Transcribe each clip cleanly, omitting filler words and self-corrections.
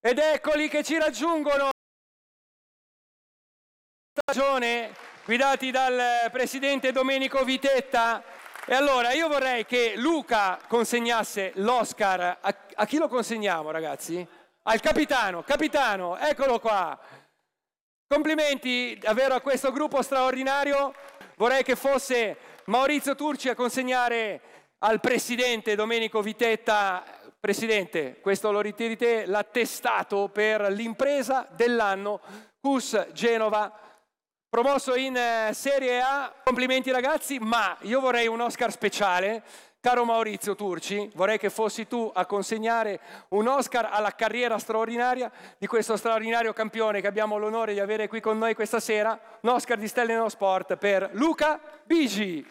Ed eccoli che ci raggiungono, stagione, guidati dal presidente Domenico Vitetta. E allora io vorrei che Luca consegnasse l'Oscar. A chi lo consegniamo, ragazzi? Al capitano. Capitano, eccolo qua. Complimenti davvero a questo gruppo straordinario. Vorrei che fosse Maurizio Turci a consegnare al presidente Domenico Vitetta. Presidente, questo lo ritiri te, l'attestato per l'impresa dell'anno CUS Genova, promosso in Serie A. Complimenti ragazzi, ma io vorrei un Oscar speciale. Caro Maurizio Turci, vorrei che fossi tu a consegnare un Oscar alla carriera straordinaria di questo straordinario campione che abbiamo l'onore di avere qui con noi questa sera, un Oscar di Stelle nello Sport per Luca Bigi.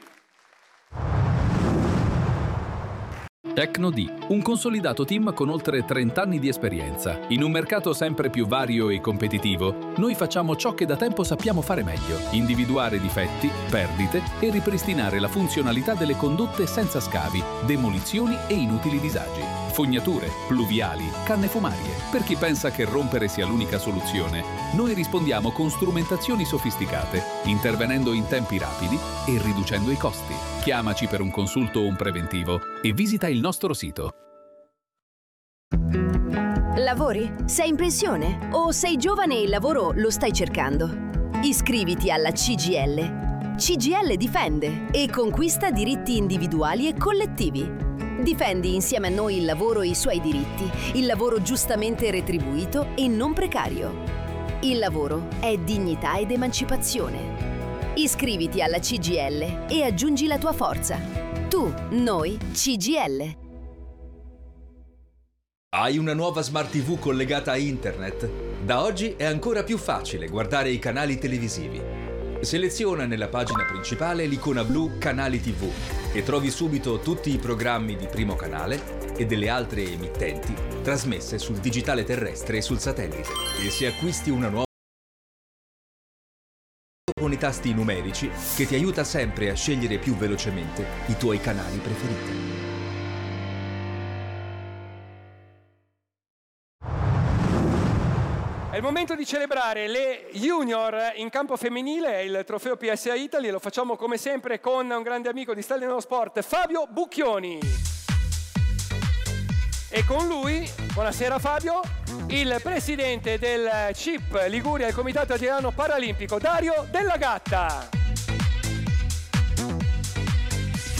Tecno-D, un consolidato team con oltre 30 anni di esperienza. In un mercato sempre più vario e competitivo, noi facciamo ciò che da tempo sappiamo fare meglio: individuare difetti, perdite e ripristinare la funzionalità delle condotte senza scavi, demolizioni e inutili disagi. Fognature, pluviali, canne fumarie. Per chi pensa che rompere sia l'unica soluzione, noi rispondiamo con strumentazioni sofisticate, intervenendo in tempi rapidi e riducendo i costi. Chiamaci per un consulto o un preventivo e visita il nostro sito. Lavori? Sei in pensione? O sei giovane e il lavoro lo stai cercando? Iscriviti alla CGIL. CGIL difende e conquista diritti individuali e collettivi. Difendi insieme a noi il lavoro e i suoi diritti, il lavoro giustamente retribuito e non precario. Il lavoro è dignità ed emancipazione. Iscriviti alla CGIL e aggiungi la tua forza. Tu, noi, CGIL. Hai una nuova Smart TV collegata a internet? Da oggi è ancora più facile guardare i canali televisivi. Seleziona nella pagina principale l'icona blu Canali TV e trovi subito tutti i programmi di Primo Canale e delle altre emittenti trasmesse sul digitale terrestre e sul satellite. E se acquisti una nuova con i tasti numerici che ti aiuta sempre a scegliere più velocemente i tuoi canali preferiti. È il momento di celebrare le junior in campo femminile, il trofeo PSA Italy, e lo facciamo come sempre con un grande amico di Stelle nello Sport, Fabio Bucchioni. E con lui, buonasera Fabio, il presidente del CIP Liguria, il Comitato Italiano Paralimpico, Dario Della Gatta.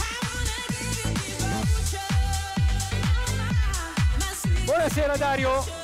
Buonasera Dario.